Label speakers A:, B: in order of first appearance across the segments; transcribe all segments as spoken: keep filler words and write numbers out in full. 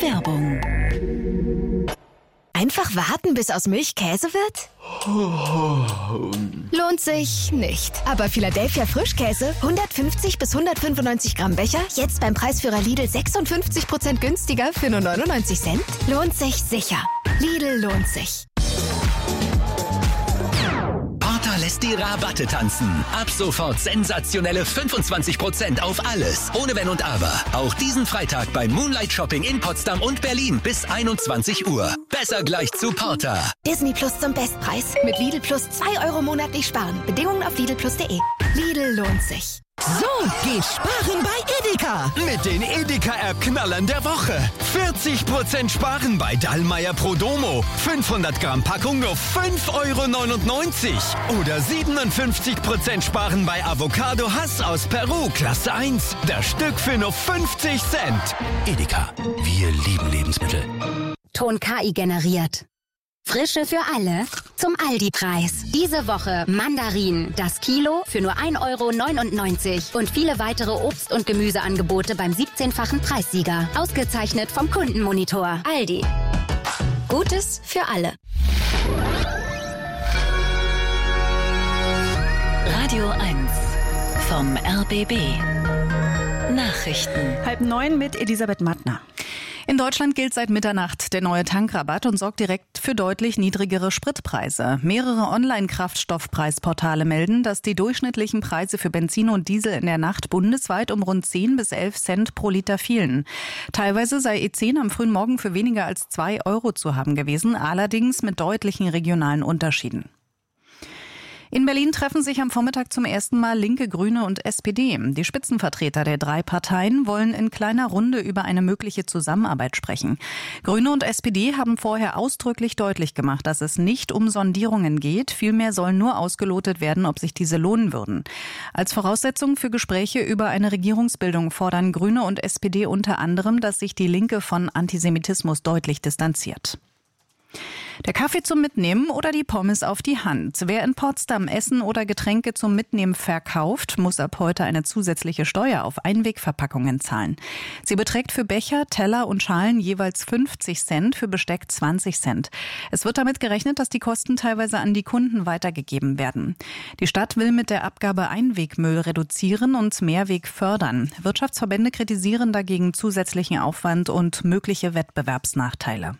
A: Werbung. Einfach warten, bis aus Milch Käse wird? Lohnt sich nicht. Aber Philadelphia Frischkäse, hundertfünfzig bis hundertfünfundneunzig Gramm Becher, jetzt beim Preisführer Lidl sechsundfünfzig Prozent günstiger für nur neunundneunzig Cent? Lohnt sich sicher. Lidl lohnt sich.
B: Porter lässt die Rabatte tanzen. Ab sofort sensationelle fünfundzwanzig Prozent auf alles. Ohne Wenn und Aber. Auch diesen Freitag beim Moonlight Shopping in Potsdam und Berlin bis einundzwanzig Uhr. Besser gleich zu Porter.
A: Disney Plus zum Bestpreis. Mit Lidl Plus zwei Euro monatlich sparen. Bedingungen auf lidl plus punkt de. Lidl lohnt sich.
C: So geht Sparen bei Edeka.
D: Mit den Edeka-App-Knallern der Woche. vierzig Prozent Sparen bei Dallmayr Prodomo. fünfhundert Gramm Packung nur fünf Euro neunundneunzig. Oder siebenundfünfzig Prozent Sparen bei Avocado Hass aus Peru, Klasse eins. Das Stück für nur fünfzig Cent. Edeka, wir lieben Lebensmittel.
E: Ton K I generiert. Frische für alle zum Aldi-Preis. Diese Woche Mandarinen, das Kilo für nur ein Euro neunundneunzig und viele weitere Obst- und Gemüseangebote beim siebzehnfachen Preissieger. Ausgezeichnet vom Kundenmonitor. Aldi. Gutes für alle.
A: Radio eins vom R B B. Nachrichten.
F: Halb neun mit Elisabeth Mattner. In Deutschland gilt seit Mitternacht der neue Tankrabatt und sorgt direkt für deutlich niedrigere Spritpreise. Mehrere Online-Kraftstoffpreisportale melden, dass die durchschnittlichen Preise für Benzin und Diesel in der Nacht bundesweit um rund zehn bis elf Cent pro Liter fielen. Teilweise sei E zehn am frühen Morgen für weniger als zwei Euro zu haben gewesen, allerdings mit deutlichen regionalen Unterschieden. In Berlin treffen sich am Vormittag zum ersten Mal Linke, Grüne und S P D. Die Spitzenvertreter der drei Parteien wollen in kleiner Runde über eine mögliche Zusammenarbeit sprechen. Grüne und S P D haben vorher ausdrücklich deutlich gemacht, dass es nicht um Sondierungen geht. Vielmehr soll nur ausgelotet werden, ob sich diese lohnen würden. Als Voraussetzung für Gespräche über eine Regierungsbildung fordern Grüne und S P D unter anderem, dass sich die Linke von Antisemitismus deutlich distanziert. Der Kaffee zum Mitnehmen oder die Pommes auf die Hand. Wer in Potsdam Essen oder Getränke zum Mitnehmen verkauft, muss ab heute eine zusätzliche Steuer auf Einwegverpackungen zahlen. Sie beträgt für Becher, Teller und Schalen jeweils fünfzig Cent, für Besteck zwanzig Cent. Es wird damit gerechnet, dass die Kosten teilweise an die Kunden weitergegeben werden. Die Stadt will mit der Abgabe Einwegmüll reduzieren und Mehrweg fördern. Wirtschaftsverbände kritisieren dagegen zusätzlichen Aufwand und mögliche Wettbewerbsnachteile.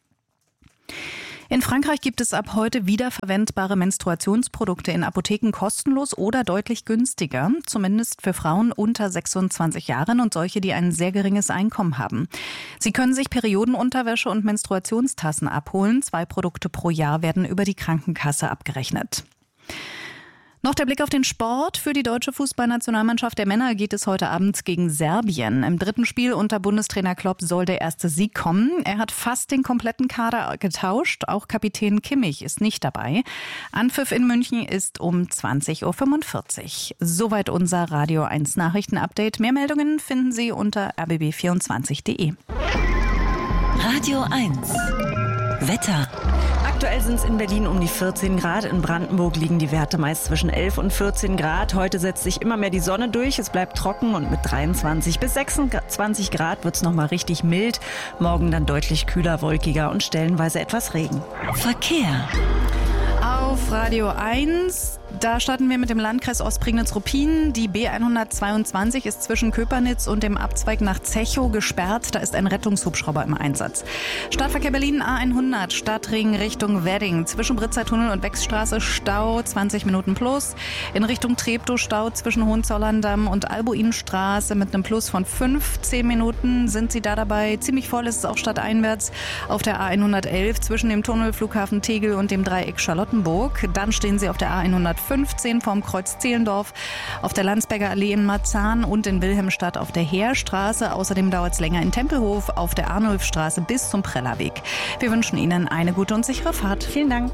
F: In Frankreich gibt es ab heute wiederverwendbare Menstruationsprodukte in Apotheken kostenlos oder deutlich günstiger, zumindest für Frauen unter sechsundzwanzig Jahren und solche, die ein sehr geringes Einkommen haben. Sie können sich Periodenunterwäsche und Menstruationstassen abholen. Zwei Produkte pro Jahr werden über die Krankenkasse abgerechnet. Noch der Blick auf den Sport. Für die deutsche Fußballnationalmannschaft der Männer geht es heute Abend gegen Serbien. Im dritten Spiel unter Bundestrainer Klopp soll der erste Sieg kommen. Er hat fast den kompletten Kader getauscht. Auch Kapitän Kimmich ist nicht dabei. Anpfiff in München ist um zwanzig Uhr fünfundvierzig. Soweit unser Radio eins Nachrichtenupdate. Mehr Meldungen finden Sie unter r b b vierundzwanzig punkt de.
A: Radio eins. Wetter.
F: Aktuell sind es in Berlin um die vierzehn Grad. In Brandenburg liegen die Werte meist zwischen elf und vierzehn Grad. Heute setzt sich immer mehr die Sonne durch. Es bleibt trocken und mit dreiundzwanzig bis sechsundzwanzig Grad wird es nochmal richtig mild. Morgen dann deutlich kühler, wolkiger und stellenweise etwas Regen.
A: Verkehr.
F: Auf Radio eins, da starten wir mit dem Landkreis Ostprignitz-Ruppin. Die B hundertzweiundzwanzig ist zwischen Köpernitz und dem Abzweig nach Zechow gesperrt. Da ist ein Rettungshubschrauber im Einsatz. Stadtverkehr Berlin A hundert, Stadtring Richtung Wedding. Zwischen Britzertunnel und Wechsstraße Stau, zwanzig Minuten plus. In Richtung Treptow Stau zwischen Hohenzollern-Damm und Albuinstraße mit einem Plus von fünfzehn Minuten. Sind Sie da dabei? Ziemlich voll ist es auch stadteinwärts auf der A hundertelf zwischen dem Tunnel Flughafen Tegel und dem Dreieck Charlottenburg. Dann stehen Sie auf der A hundertfünfzehn vom Kreuz Zehlendorf, auf der Landsberger Allee in Marzahn und in Wilhelmstadt auf der Heerstraße. Außerdem dauert es länger in Tempelhof auf der Arnulfstraße bis zum Prellerweg. Wir wünschen Ihnen eine gute und sichere Fahrt. Vielen Dank.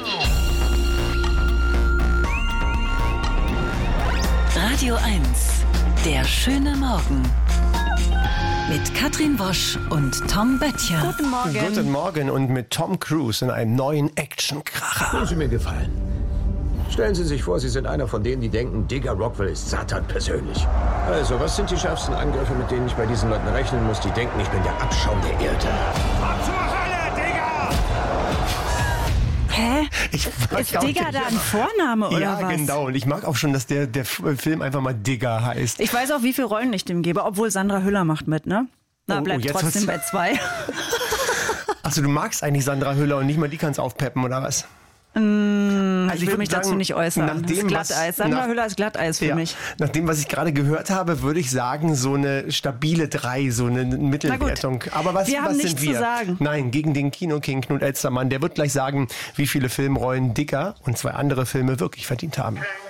A: Radio eins. Der schöne Morgen. Mit Katrin Wosch und Tom Böttcher.
F: Guten Morgen.
G: Guten Morgen und mit Tom Cruise in einem neuen Actionkracher.
H: Können Sie mir gefallen?
G: Stellen Sie sich vor, Sie sind einer von denen, die denken, Digger Rockwell ist Satan persönlich. Also, was sind die schärfsten Angriffe, mit denen ich bei diesen Leuten rechnen muss, die denken, ich bin der Abschaum der Erde? Ab zur Hölle, Digger!
H: Hä?
I: Ich
H: ist Digger da ein Vorname oder
I: ja,
H: was?
I: Ja, genau. Und ich mag auch schon, dass der, der Film einfach mal Digger heißt.
H: Ich weiß auch, wie viele Rollen ich dem gebe, obwohl Sandra Hüller macht mit, ne? Na,
I: oh,
H: bleibt
I: oh,
H: trotzdem bei zwei.
I: Achso, du magst eigentlich Sandra Hüller und nicht mal die kannst aufpeppen, oder was?
H: Mm, also ich will mich sagen, dazu nicht äußern.
I: Nach dem,
H: das ist Glatteis. Sandra
I: nach,
H: Hüller ist Glatteis für
I: ja,
H: mich.
I: Nach dem, was ich gerade gehört habe, würde ich sagen, so eine stabile drei, so eine Mittelwertung. Aber was,
H: wir
I: was
H: haben
I: sind
H: nichts
I: wir?
H: Zu sagen.
I: Nein, gegen den Kinoking Knut Elstermann. Der wird gleich sagen, wie viele Filmrollen Digger und zwei andere Filme wirklich verdient haben.